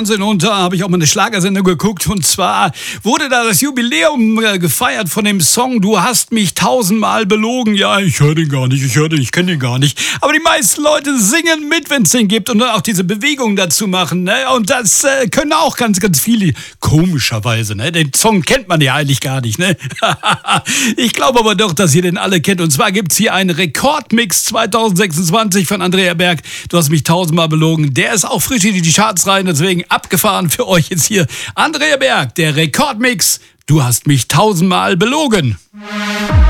Und da habe ich auch mal eine Schlagersendung geguckt, und zwar wurde da das Jubiläum gefeiert von dem Song "Du hast mich tausendmal belogen". Ja, ich höre den gar nicht, ich kenne den gar nicht. Aber die meisten Leute singen mit, wenn es den gibt, und dann auch diese Bewegung dazu machen. Ne? Und das können auch ganz, ganz viele, komischerweise. Ne? Den Song kennt man ja eigentlich gar nicht. Ne? Ich glaube aber doch, dass ihr den alle kennt. Und zwar gibt es hier einen Rekordmix 2026 von Andrea Berg. "Du hast mich tausendmal belogen". Der ist auch frisch in die Charts rein, deswegen abgefahren für euch jetzt hier Andrea Berg, der Rekordmix "Du hast mich tausendmal belogen".